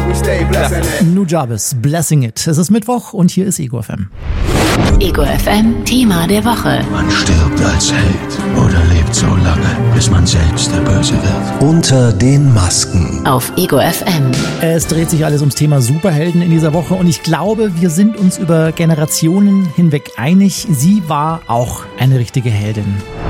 we stay blessing it. Nujabes, Blessing It. Es ist Mittwoch und hier ist Ego FM. Ego FM, Thema der Woche. Man stirbt als Held oder lebt so lange, bis man selbst der Böse wird. Unter den Masken. Auf Ego FM. Es dreht sich alles ums Thema Superhelden in dieser Woche und ich glaube, wir sind uns über Generationen hinweg einig. Sie war auch eine richtige Heldin.